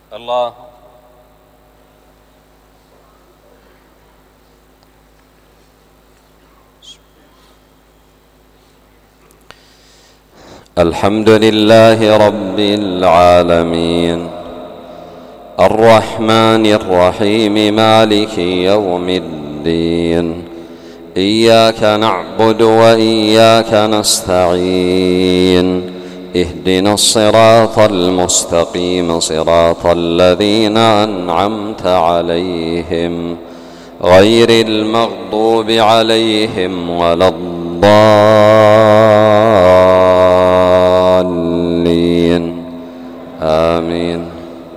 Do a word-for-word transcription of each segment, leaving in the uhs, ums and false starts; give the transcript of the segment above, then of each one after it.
الله الحمد لله رب العالمين الرحمن الرحيم مالك يوم الدين إياك نعبد وإياك نستعين اهدنا الصراط المستقيم صراط الذين أنعمت عليهم غير المغضوب عليهم ولا الضالين آمين.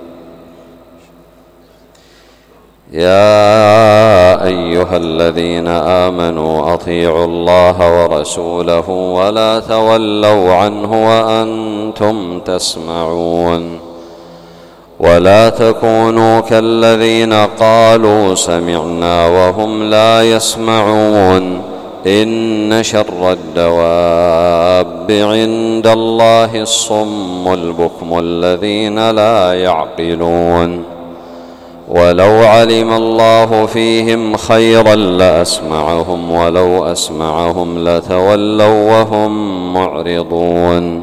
يا أيها الذين آمنوا أطيعوا الله ورسوله ولا تولوا عنه وأنتم تسمعون ولا تكونوا كالذين قالوا سمعنا وهم لا يسمعون إن شر الدواب عند الله الصم البكم الذين لا يعقلون ولو علم الله فيهم خيرا لأسمعهم ولو أسمعهم لتولوا وهم معرضون.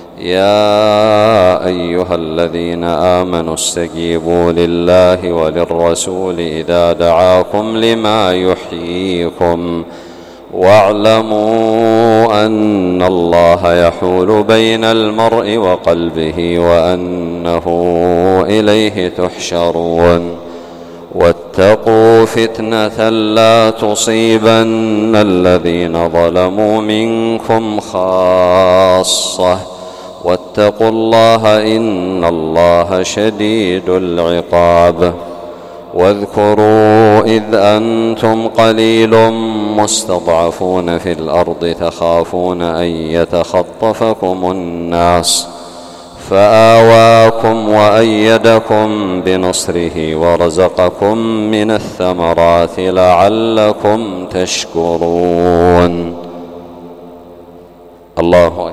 يا أيها الذين آمنوا استجيبوا لله وللرسول إذا دعاكم لما يحييكم واعلموا أن الله يحول بين المرء وقلبه وأنه إليه تحشرون. واتقوا فتنة لا تصيبن الذين ظلموا منكم خاصة واتقوا الله إن الله شديد العقاب. واذكروا إذ أنتم قليل مستضعفون في الأرض تخافون أن يتخطفكم الناس فآواكم وأيدكم بنصره ورزقكم من الثمرات لعلكم تشكرون. الله